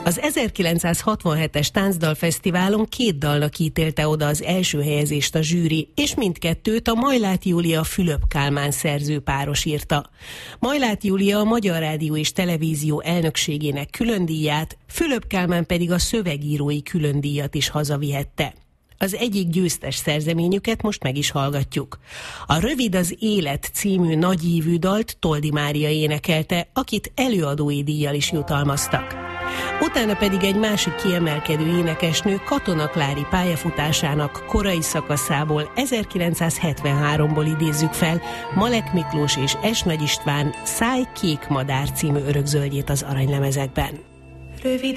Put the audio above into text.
Az 1967-es Táncdalfesztiválon 2 dalnak ítélte oda az első helyezést a zsűri, és mindkettőt a Majláth Júlia Fülöp Kálmán szerzőpáros írta. Majláth Júlia a Magyar Rádió és Televízió elnökségének különdíját, Fülöp Kálmán pedig a szövegírói különdíjat is hazavihette. Az egyik győztes szerzeményüket most meg is hallgatjuk. A Rövid az élet című nagyívű dalt Toldy Mária énekelte, akit előadói díjjal is jutalmaztak. Utána pedig egy másik kiemelkedő énekesnő, Katona Klári pályafutásának korai szakaszából 1973-ból idézzük fel Malek Miklós és S. Nagy István Száj kék madár című örökzöldjét az aranylemezekben. Rövid